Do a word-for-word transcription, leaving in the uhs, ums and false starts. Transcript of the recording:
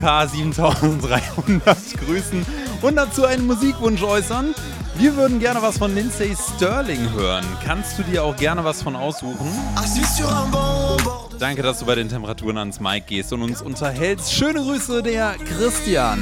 K siebentausenddreihundert grüßen und dazu einen Musikwunsch äußern. Wir würden gerne was von Lindsey Stirling hören. Kannst du dir auch gerne was von aussuchen? Danke, dass du bei den Temperaturen ans Mic gehst und uns unterhältst. Schöne Grüße, der Christian.